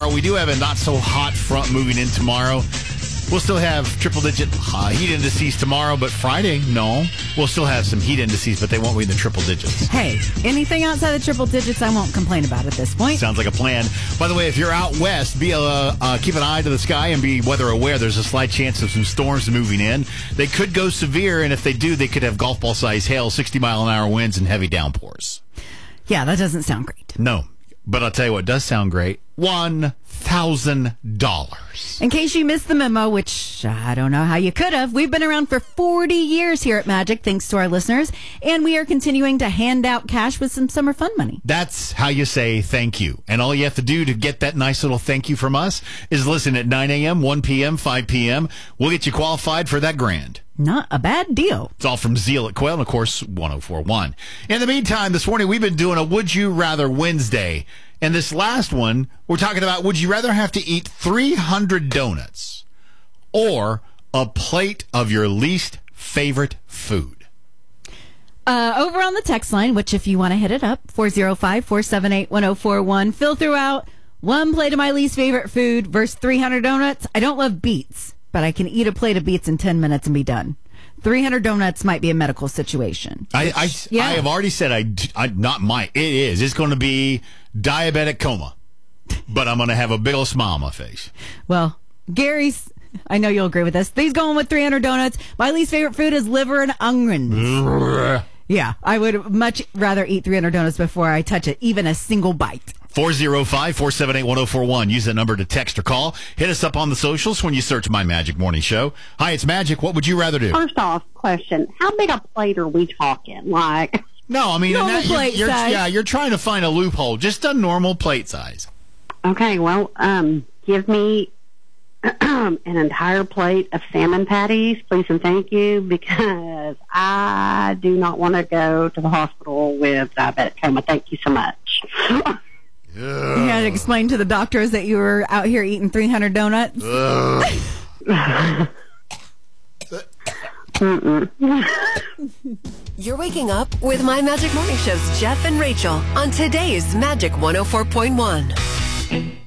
tomorrow. We do have a not-so-hot front moving in tomorrow. We'll still have triple-digit heat indices tomorrow, but Friday, no. We'll still have some heat indices, but they won't be in the triple digits. Hey, anything outside the triple digits, I won't complain about at this point. Sounds like a plan. By the way, if you're out west, keep an eye to the sky and be weather aware. There's a slight chance of some storms moving in. They could go severe, and if they do, they could have golf ball size hail, 60-mile-an-hour winds, and heavy downpours. Yeah, that doesn't sound great. No, but I'll tell you what does sound great. $1,000. In case you missed the memo, which I don't know how you could have, we've been around for 40 years here at Magic, thanks to our listeners, and we are continuing to hand out cash with some summer fun money. That's how you say thank you. And all you have to do to get that nice little thank you from us is listen at 9 a.m., 1 p.m., 5 p.m. We'll get you qualified for that grand. Not a bad deal. It's all from Zeal at Quail and, of course, 104.1. In the meantime, this morning we've been doing a Would You Rather Wednesday. And this last one, we're talking about, would you rather have to eat 300 donuts or a plate of your least favorite food? Over on the text line, which if you want to hit it up, 405-478-1041, Phil threw out one plate of my least favorite food versus 300 donuts. I don't love beets, but I can eat a plate of beets in 10 minutes and be done. 300 donuts might be a medical situation. I have already said it is. It's going to be diabetic coma, but I'm going to have a big old smile on my face. Well, Gary's, I know you'll agree with this. He's going with 300 donuts. My least favorite food is liver and onions. Yeah, I would much rather eat 300 donuts before I touch it, even a single bite. 405-478-1041. Use that number to text or call. Hit us up on the socials when you search My Magic Morning Show. Hi, it's Magic. What would you rather do? First off, question: how big a plate are we talking? Like, no, I mean, you're trying to find a loophole. Just a normal plate size. Okay, well, give me an entire plate of salmon patties, please and thank you, because I do not want to go to the hospital with diabetic coma. Thank you so much. You had to explain to the doctors that you were out here eating 300 donuts? You're waking up with My Magic Morning Show's Jeff and Rachel on today's Magic 104.1.